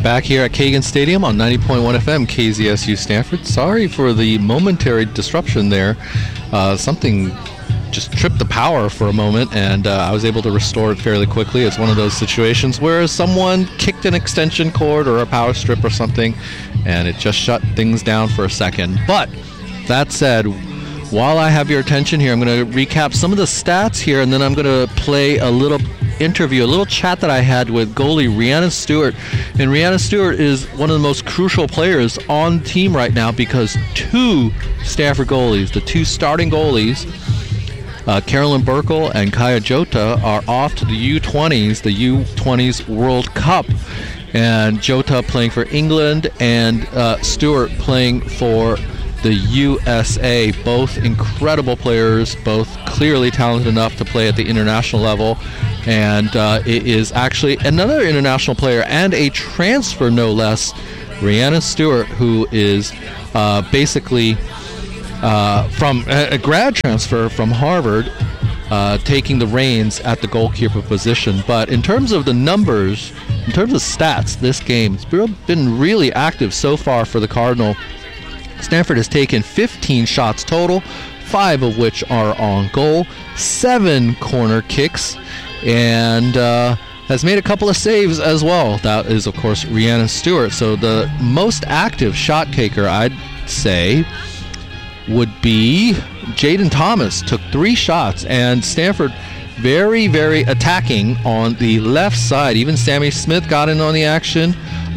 Back here at Kagan Stadium on 90.1 FM, KZSU Stanford. Sorry for the momentary disruption there. Something just tripped the power for a moment, and I was able to restore it fairly quickly. It's one of those situations where someone kicked an extension cord or a power strip or something, and it just shut things down for a second. But that said, while I have your attention here, I'm going to recap some of the stats here, and then I'm going to play a little interview, a little chat that I had with goalie Rhiannon Stewart. And Rhiannon Stewart is one of the most crucial players on the team right now because two Stanford goalies, the two starting goalies, Carolyn Burkle and Kaya Jota, are off to the U20s, the U20s World Cup. And Jota playing for England and Stewart playing for the USA. Both incredible players, both clearly talented enough to play at the international level. And it is actually another international player and a transfer, no less, Rhiannon Stewart, who is basically from a grad transfer from Harvard, taking the reins at the goalkeeper position. But in terms of the numbers, in terms of stats, this game has been really active so far for the Cardinal. Stanford has taken 15 shots total, 5 of which are on goal, 7 corner kicks, and has made a couple of saves as well. That is, of course, Rhiannon Stewart. So the most active shot taker, I'd say, would be Jaden Thomas. Took 3 shots, and Stanford very, very attacking on the left side. Even Sammy Smith got in on the action.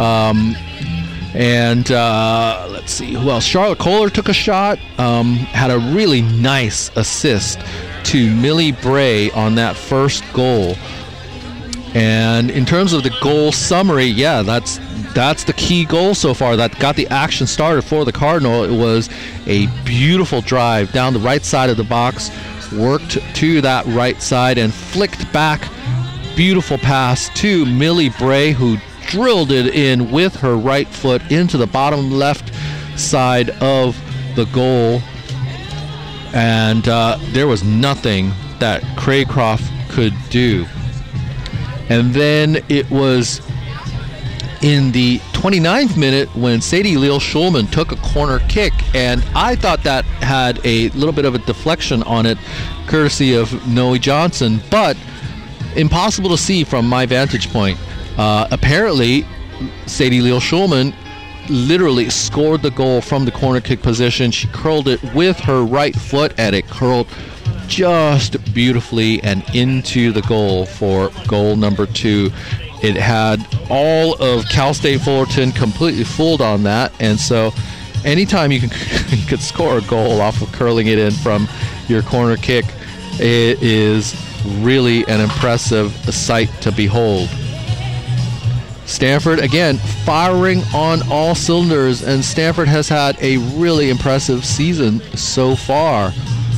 Let's see who else. Charlotte Kohler took a shot, had a really nice assist to Millie Bray on that first goal. And in terms of the goal summary, yeah, that's the key goal so far that got the action started for the Cardinal. It was a beautiful drive down the right side of the box, worked to that right side and flicked back. Beautiful pass to Millie Bray, who drilled it in with her right foot into the bottom left side of the goal. And there was nothing that Craycroft could do. And then it was in the 29th minute when Sadie Leal Schulman took a corner kick, and I thought that had a little bit of a deflection on it, courtesy of Noe Johnson, but impossible to see from my vantage point. Apparently, Sadie Leal Schulman literally scored the goal from the corner kick position. She curled it with her right foot, and it curled just beautifully and into the goal for goal number 2. It had all of Cal State Fullerton completely fooled on that, and so anytime you could score a goal off of curling it in from your corner kick, it is really an impressive sight to behold. Stanford, again, firing on all cylinders, and Stanford has had a really impressive season so far.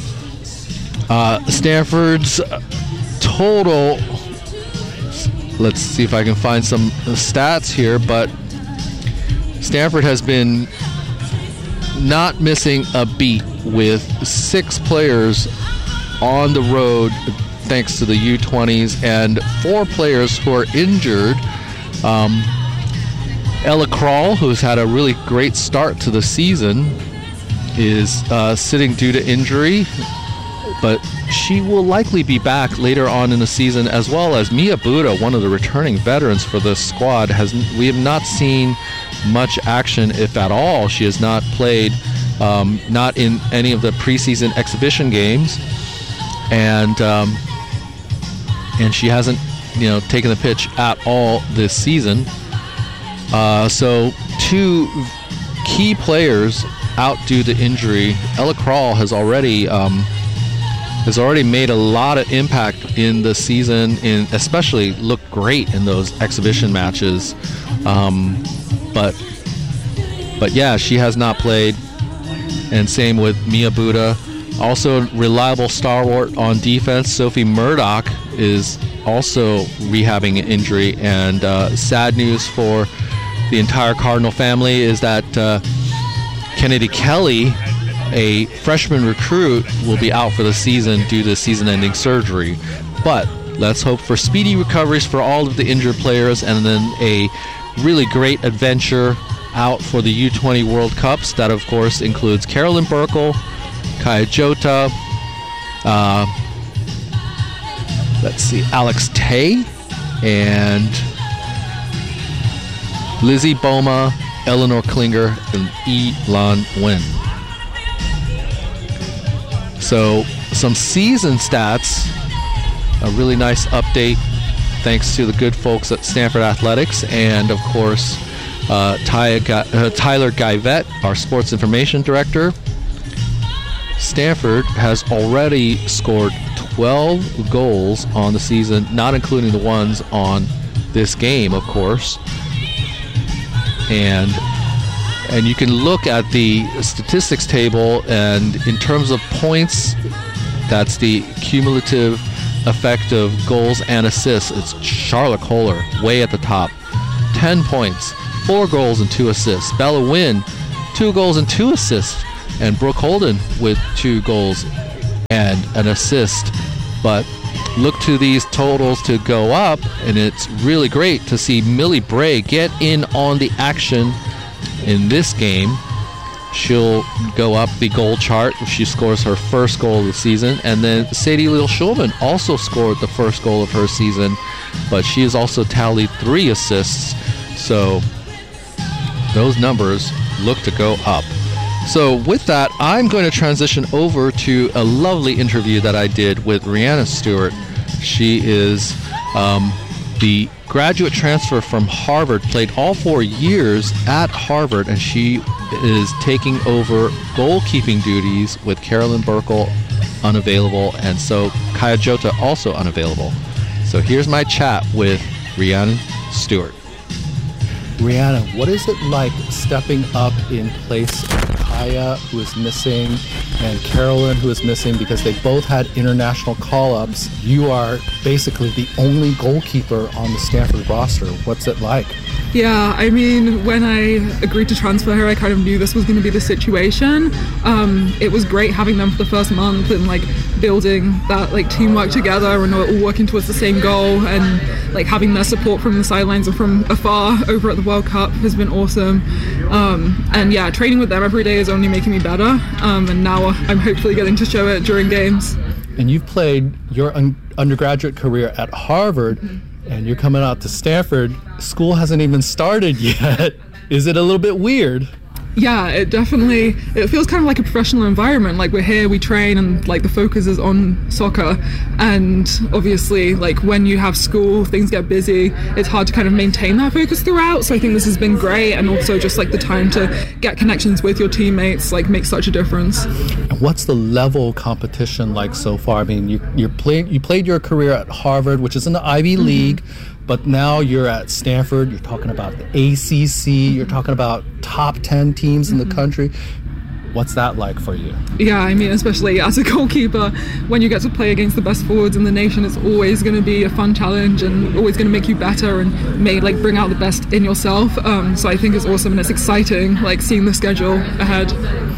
Stanford's total, let's see if I can find some stats here, but Stanford has been not missing a beat with 6 players on the road thanks to the U20s and 4 players who are injured. Ella Krall, who's had a really great start to the season, is sitting due to injury, but she will likely be back later on in the season, as well as Mia Buddha, one of the returning veterans for this squad. We have not seen much action, if at all. She has not played, not in any of the preseason exhibition games, and she hasn't, taken the pitch at all this season. So 2 key players out due to injury. Ella Krall has already made a lot of impact in the season, especially looked great in those exhibition matches. But yeah, she has not played, and same with Mia Buddha. Also, reliable stalwart on defense, Sophie Murdoch, is also rehabbing an injury, and sad news for the entire Cardinal family is that Kennedy Kelly, a freshman recruit, will be out for the season due to season-ending surgery. But let's hope for speedy recoveries for all of the injured players, and then a really great adventure out for the U20 World Cups. That, of course, includes Carolyn Burkle, Kaya Jota, Alex Tay, and Lizzie Boma, Eleanor Klinger, and Yi-Lan Wen. So, some season stats, a really nice update thanks to the good folks at Stanford Athletics, and of course Tyler Guyvet, our sports information director. Stanford has already scored 12 goals on the season, not including the ones on this game, of course. And you can look at the statistics table, and in terms of points, that's the cumulative effect of goals and assists. It's Charlotte Kohler way at the top, 10 points, 4 goals and 2 assists. Bella Wynn, 2 goals and 2 assists, and Brooke Holden with 2 goals and an assist. But look to these totals to go up, and it's really great to see Millie Bray get in on the action in this game. She'll go up the goal chart if she scores her first goal of the season. And then Sadie Leal Schulman also scored the first goal of her season, but she has also tallied 3 assists. So those numbers look to go up. So with that, I'm going to transition over to a lovely interview that I did with Rhiannon Stewart. She is the graduate transfer from Harvard, played all 4 years at Harvard, and she is taking over goalkeeping duties with Carolyn Burkle unavailable, and so Kaya Jota also unavailable. So here's my chat with Rhiannon Stewart. Rhiannon, what is it like stepping up in place of Kaya, who is missing, and Carolyn, who is missing, because they both had international call-ups? You are basically the only goalkeeper on the Stanford roster. What's it like? Yeah, I mean, when I agreed to transfer her, I kind of knew this was going to be the situation. It was great having them for the first month and like building that like teamwork together and all working towards the same goal, and like having their support from the sidelines and from afar over at the World Cup has been awesome. And yeah, training with them every day is only making me better. And now I'm hopefully getting to show it during games. And you've played your undergraduate career at Harvard, and you're coming out to Stanford. School hasn't even started yet. Is it a little bit weird? Yeah, it feels kind of like a professional environment. Like, we're here, we train, and like the focus is on soccer. And obviously, like when you have school, things get busy. It's hard to kind of maintain that focus throughout. So I think this has been great, and also just like the time to get connections with your teammates like makes such a difference. And what's the level of competition like so far? I mean, you played your career at Harvard, which is in the Ivy League. But now you're at Stanford, you're talking about the ACC, you're talking about top 10 teams in the country. What's that like for you? Yeah, I mean, especially as a goalkeeper, when you get to play against the best forwards in the nation, it's always going to be a fun challenge and always going to make you better and bring out the best in yourself. So I think it's awesome, and it's exciting, like seeing the schedule ahead.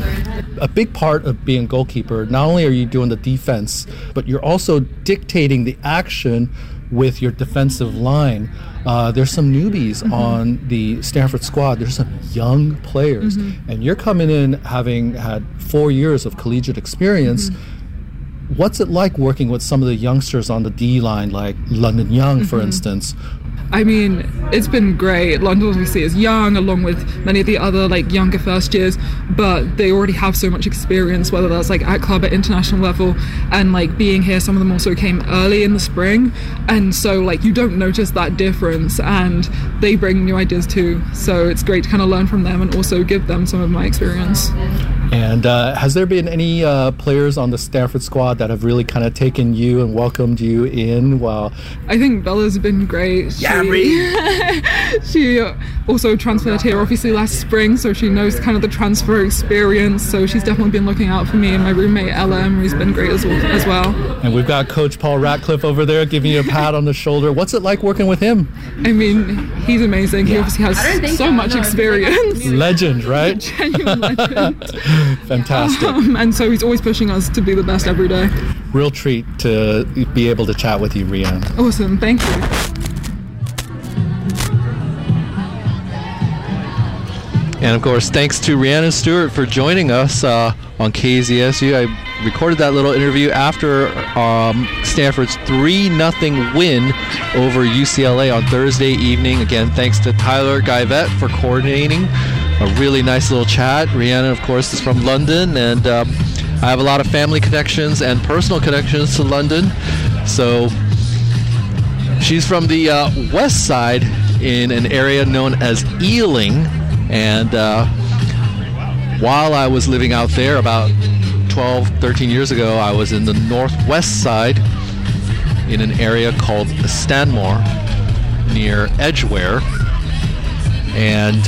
A big part of being a goalkeeper, not only are you doing the defense, but you're also dictating the action with your defensive line. There's some newbies on the Stanford squad. There's some young players. And you're coming in having had 4 years of collegiate experience. What's it like working with some of the youngsters on the D line, like London Young, for instance? I mean, it's been great. London obviously is young, along with many of the other like younger first years, but they already have so much experience, whether that's like at club, at international level, and like being here, some of them also came early in the spring, and so like you don't notice that difference, and they bring new ideas too. So it's great to kind of learn from them and also give them some of my experience. And has there been any players on the Stanford squad that have really kind of taken you and welcomed you in? Well, I think Bella's been great. She also transferred here obviously last spring, so she knows kind of the transfer experience. So she's definitely been looking out for me, and my roommate Ella Emery's been great as well. And we've got Coach Paul Ratcliffe over there giving you a pat on the shoulder. What's it like working with him? I mean, he's amazing. He obviously has so much experience. Legend, right? Genuine legend. Fantastic. And so he's always pushing us to be the best every day. Real treat to be able to chat with you, Rhiannon. Awesome. Thank you. And, of course, thanks to Rhiannon Stewart for joining us on KZSU. I recorded that little interview after Stanford's 3-0 win over UCLA on Thursday evening. Again, thanks to Tyler Guyvet for coordinating a really nice little chat. Rhiannon, of course, is from London, and I have a lot of family connections and personal connections to London. So she's from the west side in an area known as Ealing. And while I was living out there about 12, 13 years ago, I was in the northwest side in an area called Stanmore near Edgware. And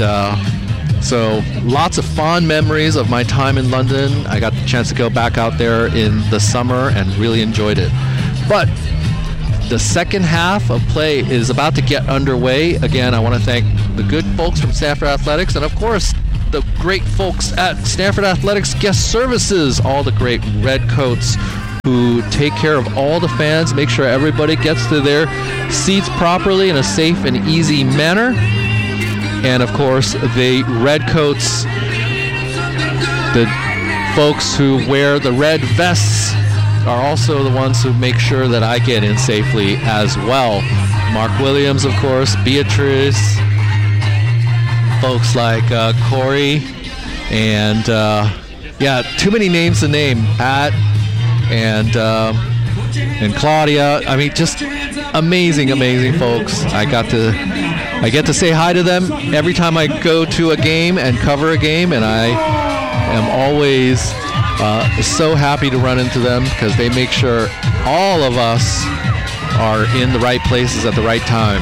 so lots of fond memories of my time in London. I got the chance to go back out there in the summer and really enjoyed it. But the second half of play is about to get underway. Again, I want to thank the good folks from Stanford Athletics and, of course, the great folks at Stanford Athletics Guest Services, all the great redcoats who take care of all the fans, make sure everybody gets to their seats properly in a safe and easy manner. And, of course, the redcoats, the folks who wear the red vests, are also the ones who make sure that I get in safely as well. Mark Williams, of course, Beatrice, folks like Corey, and too many names to name. Pat and Claudia. I mean, just amazing folks. I get to say hi to them every time I go to a game and cover a game, and I am always so happy to run into them because they make sure all of us are in the right places at the right time.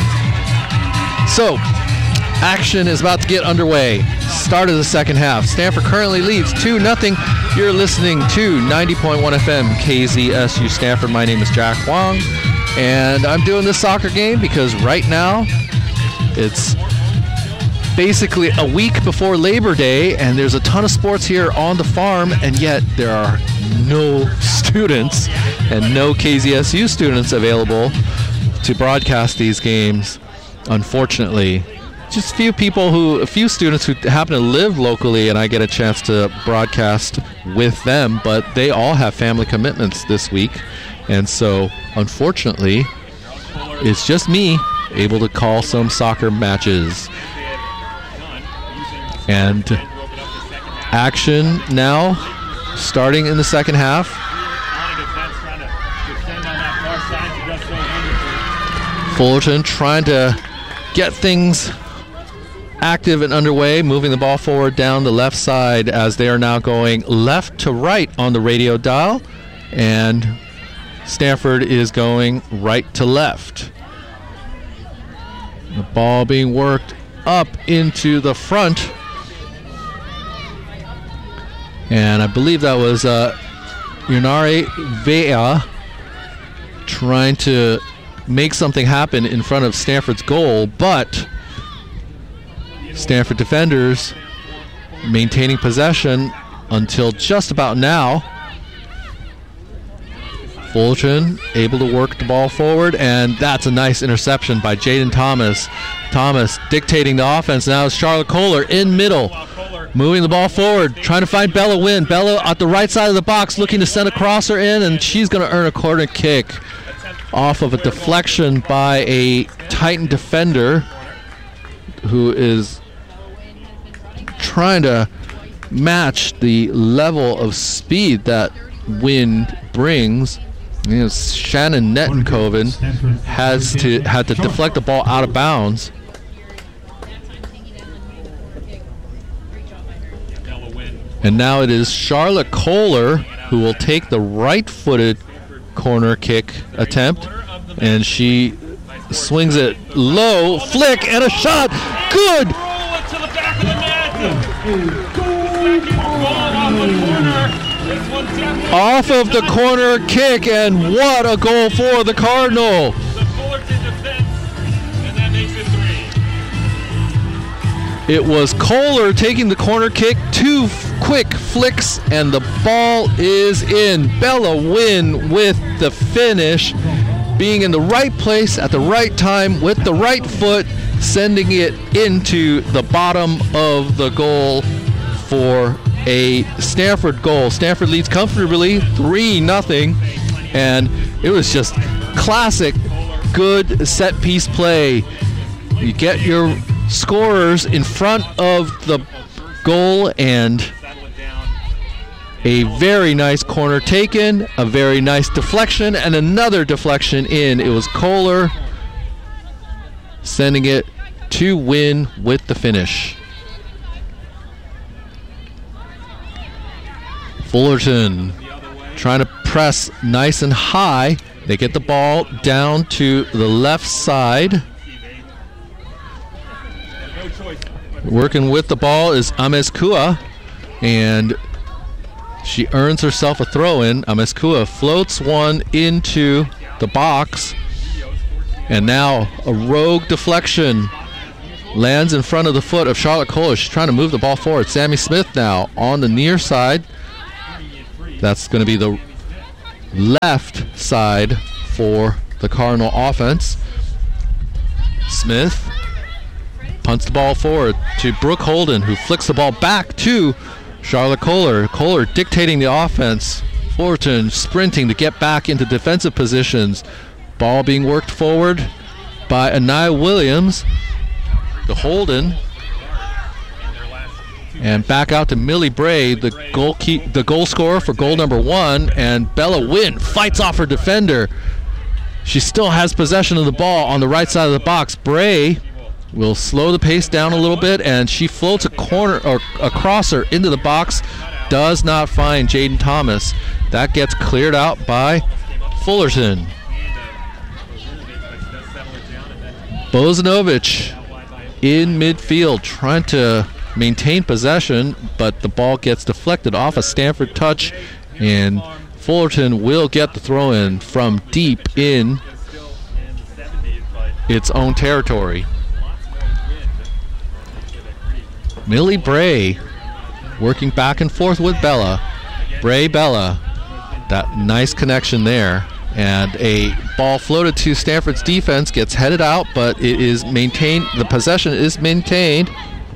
So, action is about to get underway. Start of the second half. Stanford currently leads 2-0. You're listening to 90.1 FM KZSU Stanford. My name is Jack Wong, and I'm doing this soccer game because right now it's basically a week before Labor Day, and there's a ton of sports here on the farm, and yet there are no students and no KZSU students available to broadcast these games, unfortunately. Just a few students who happen to live locally, and I get a chance to broadcast with them, but they all have family commitments this week, and so unfortunately it's just me able to call some soccer matches. And action now, starting in the second half. Fullerton trying to get things active and underway, moving the ball forward down the left side as they are now going left to right on the radio dial. And Stanford is going right to left. The ball being worked up into the front. And I believe that was Unare Vea trying to make something happen in front of Stanford's goal, but Stanford defenders maintaining possession until just about now. Fulton able to work the ball forward, and that's a nice interception by Jaden Thomas. Thomas dictating the offense. Now it's Charlotte Kohler in middle, moving the ball forward, trying to find Bella Wynn. Bella at the right side of the box looking to send a crosser in, and she's going to earn a corner kick off of a deflection by a Titan defender who is trying to match the level of speed that Wynn brings. You know, Shannon Nettenkoven had to deflect the ball out of bounds. And now it is Charlotte Kohler who will take the right-footed corner kick attempt, and she swings it low, flick, and a shot. Good! Off of the corner kick, and what a goal for the Cardinal. It was Kohler taking the corner kick, 2 quick flicks, and the ball is in. Bella Wynn with the finish, being in the right place at the right time with the right foot, sending it into the bottom of the goal for a Stanford goal. Stanford leads comfortably 3-0, and it was just classic good set piece play. You get your scorers in front of the goal, and a very nice corner taken, a very nice deflection, and another deflection in. It was Kohler sending it to win with the finish. Fullerton trying to press nice and high. They get the ball down to the left side. Working with the ball is Amezcua, and she earns herself a throw-in. Amezcua floats one into the box, and now a rogue deflection lands in front of the foot of Charlotte Kohler. She's trying to move the ball forward. Sammy Smith now on the near side. That's going to be the left side for the Cardinal offense. Smith punts the ball forward to Brooke Holden, who flicks the ball back to Charlotte Kohler. Kohler dictating the offense. Fullerton sprinting to get back into defensive positions. Ball being worked forward by Anaya Williams to Holden. And back out to Millie Bray, the goal scorer for goal number 1. And Bella Wynn fights off her defender. She still has possession of the ball on the right side of the box. Bray will slow the pace down a little bit, and she floats a corner or a crosser into the box. Does not find Jaden Thomas. That gets cleared out by Fullerton. Bozanovic in midfield trying to maintain possession, but the ball gets deflected off a Stanford touch, and Fullerton will get the throw-in from deep in its own territory. Millie Bray working back and forth with Bella. Bray-Bella, that nice connection there. And a ball floated to Stanford's defense, gets headed out, but it is maintained. The possession is maintained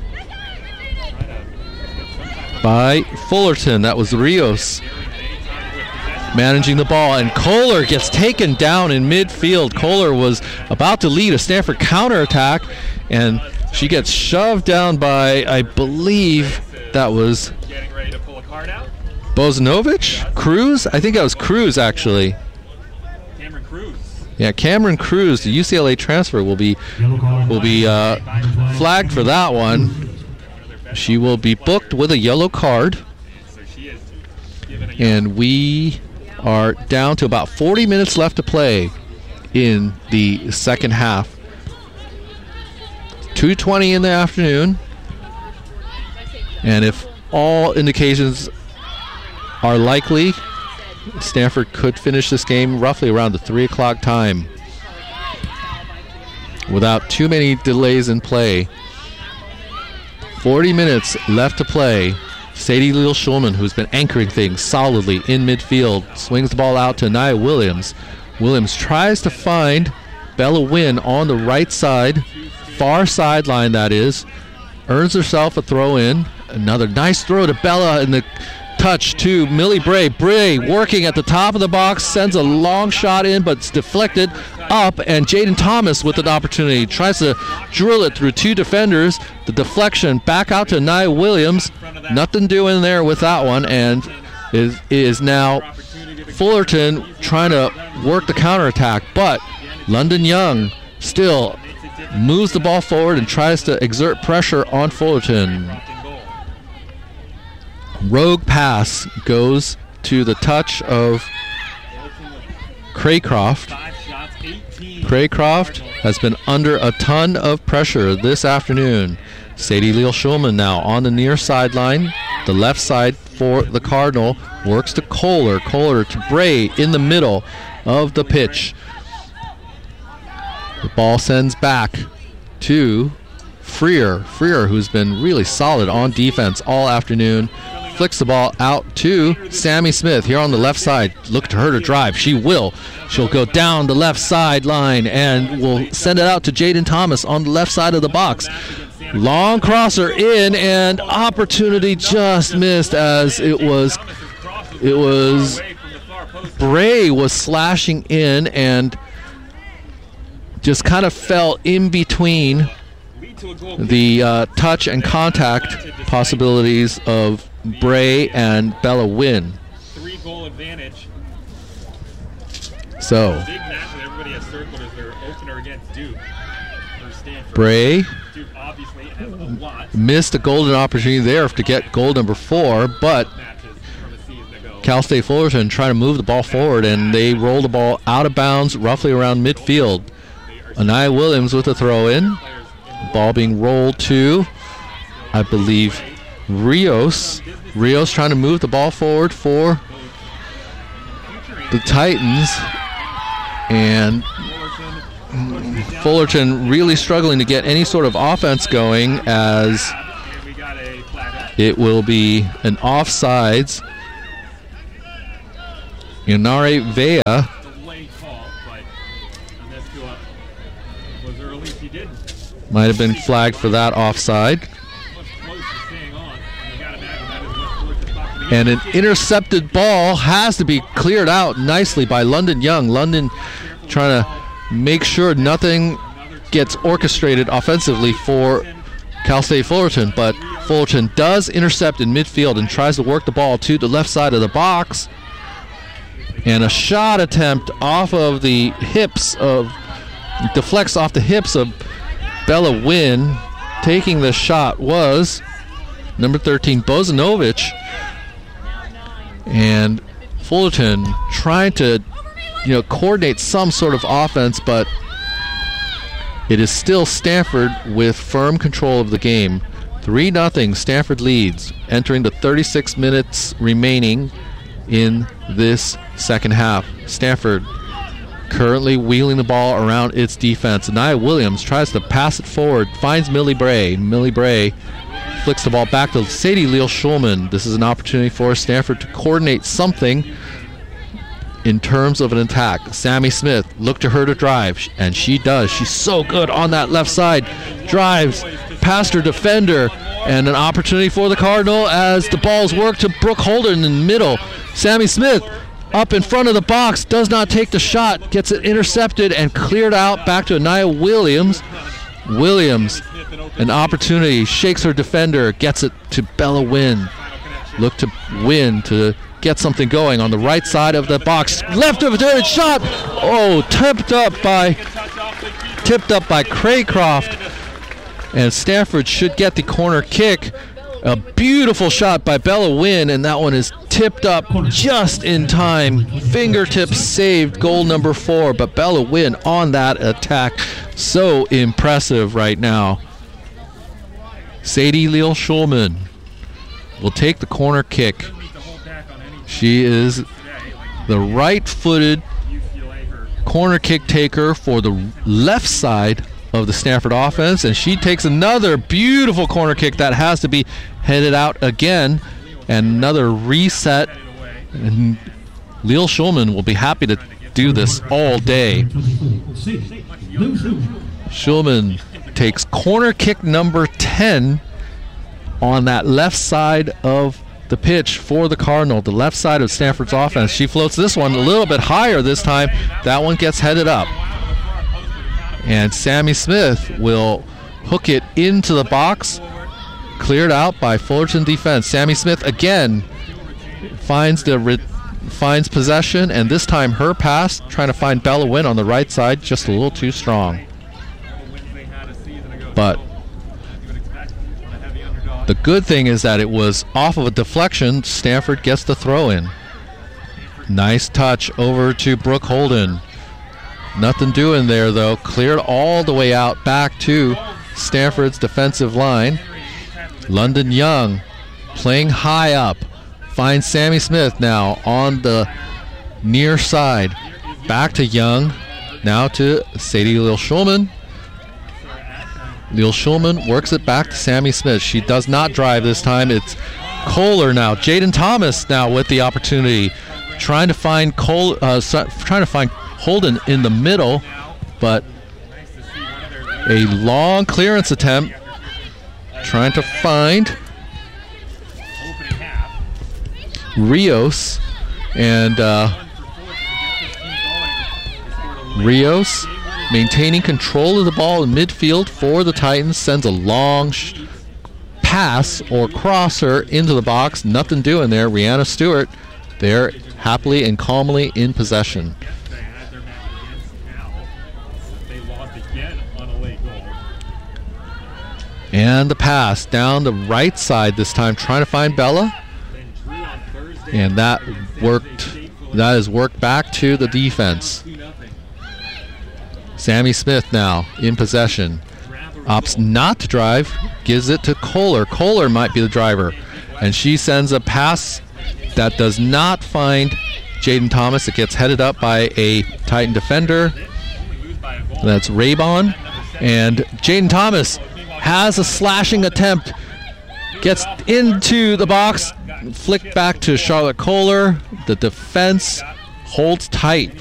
by Fullerton. That was Rios managing the ball, and Kohler gets taken down in midfield. Kohler was about to lead a Stanford counterattack, and she gets shoved down by, I believe that was Bozanovic? Cruz? I think that was Cruz, actually. Cameron Cruz. Yeah, Cameron Cruz, the UCLA transfer, will be flagged for that one. She will be booked with a yellow card. And we are down to about 40 minutes left to play in the second half. 2:20 in the afternoon. And if all indications are likely, Stanford could finish this game roughly around the 3 o'clock time without too many delays in play. 40 minutes left to play. Sadie Leal Schulman, who's been anchoring things solidly in midfield, swings the ball out to Anaya Williams. Williams tries to find Bella Wynn on the right side, far sideline that is, earns herself a throw in. Another nice throw to Bella in the touch to Millie Bray. Bray working at the top of the box, sends a long shot in, but it's deflected up, and Jaden Thomas with an opportunity. Tries to drill it through two defenders. The deflection back out to Anaya Williams. Nothing doing there with that one, and it is now Fullerton trying to work the counterattack, but London Young still moves the ball forward and tries to exert pressure on Fullerton. Rogue pass goes to the touch of Craycroft. Craycroft has been under a ton of pressure this afternoon. Sadie Leal Schulman now on the near sideline. The left side for the Cardinal works to Kohler. Kohler to Bray in the middle of the pitch. The ball sends back to Freer. Freer, who's been really solid on defense all afternoon. flicks the ball out to Sammy Smith here on the left side. Look to her to drive. She will. She'll go down the left sideline and will send it out to Jaden Thomas on the left side of the box. Long crosser in, and opportunity just missed as it was Bray was slashing in and just kind of fell in between the touch and contact possibilities of Bray and Bella Wynn. 3-goal advantage. So Big match that everybody has circled as their opener against Duke. For Stanford. Bray Duke obviously has a lot missed a golden opportunity there to get goal number 4, but matches from a season ago. Cal State Fullerton trying to move the ball forward, and they roll the ball out of bounds roughly around midfield. Anaya Williams with a throw-in. Ball being rolled to, I believe, Rios. Rios trying to move the ball forward for the Titans. And Fullerton really struggling to get any sort of offense going, as it will be an offsides. Yanare Vea might have been flagged for that offside. And an intercepted ball has to be cleared out nicely by London Young. London trying to make sure nothing gets orchestrated offensively for Cal State Fullerton, but Fullerton does intercept in midfield and tries to work the ball to the left side of the box. And a shot attempt off of the hips of, deflects off the hips of Bella Wynn. Taking the shot was number 13, Bozanovic. And Fullerton trying to, coordinate some sort of offense, but it is still Stanford with firm control of the game. 3-0, Stanford leads, entering the 36 minutes remaining in this second half. Stanford currently wheeling the ball around its defense. Anaya Williams tries to pass it forward, finds Millie Bray. Millie Bray flicks the ball back to Sadie Leal-Schulman. This is an opportunity for Stanford to coordinate something in terms of an attack. Sammy Smith, look to her to drive, and she does. She's so good on that left side. Drives past her defender, and an opportunity for the Cardinal as the ball's worked to Brooke Holden in the middle. Sammy Smith up in front of the box, does not take the shot, gets it intercepted and cleared out back to Anaya Williams. Williams, an opportunity, shakes her defender, gets it to Bella Wynn. Look to Wynn to get something going on the right side of the box. Left of it, shot! Oh, tipped up by Craycroft. And Stanford should get the corner kick. A beautiful shot by Bella Wynn, and that one is tipped up just in time. Fingertips saved goal number 4, but Bella Wynn on that attack. So impressive right now. Sadie Leal-Schulman will take the corner kick. She is the right-footed corner kick taker for the left side of the Stanford offense, and she takes another beautiful corner kick that has to be headed out again, and another reset. And Leal-Schulman will be happy to do this all day. Schulman takes corner kick number 10 on that left side of the pitch for the Cardinal, the left side of Stanford's offense. She floats this one a little bit higher this time. That one gets headed up. And Sammy Smith will hook it into the box. Cleared out by Fullerton defense. Sammy Smith again finds possession, and this time her pass, trying to find Bella Wynn on the right side, just a little too strong. But the good thing is that it was off of a deflection. Stanford gets the throw in. Nice touch over to Brooke Holden. Nothing doing there, though. Cleared all the way out back to Stanford's defensive line. London Young playing high up. Finds Sammy Smith now on the near side. Back to Young. Now to Sadie Leal-Schulman. Leal-Schulman works it back to Sammy Smith. She does not drive this time. It's Kohler now. Jaden Thomas now with the opportunity, trying to find Holden in the middle, but a long clearance attempt, trying to find Rios, and Rios maintaining control of the ball in midfield for the Titans, sends a long pass or crosser into the box. Nothing doing there. Rihanna Stewart there happily and calmly in possession. And the pass down the right side this time, trying to find Bella. And that worked. That is worked back to the defense. Sammy Smith now in possession. Opts not to drive, gives it to Kohler. Kohler might be the driver. And she sends a pass that does not find Jaden Thomas. It gets headed up by a Titan defender. That's Raybon. And Jaden Thomas has a slashing attempt. Gets into the box. Flicked back to Charlotte Kohler. The defense holds tight